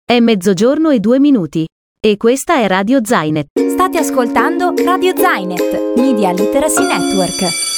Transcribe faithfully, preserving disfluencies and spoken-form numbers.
È mezzogiorno e due minuti. E questa è Radio Zainet. State ascoltando Radio Zainet, Media Literacy Network.